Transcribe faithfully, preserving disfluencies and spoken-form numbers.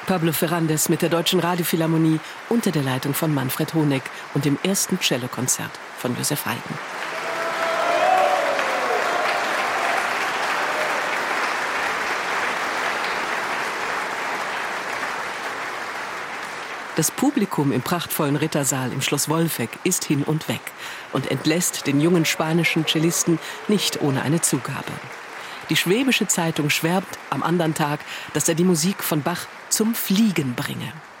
Pablo Ferrandes mit der Deutschen Radiophilharmonie unter der Leitung von Manfred Honeck und dem ersten Cellokonzert von Joseph Haydn. Das Publikum im prachtvollen Rittersaal im Schloss Wolfegg ist hin und weg und entlässt den jungen spanischen Cellisten nicht ohne eine Zugabe. Die Schwäbische Zeitung schwärmt am anderen Tag, dass er die Musik von Bach zum Fliegen bringe.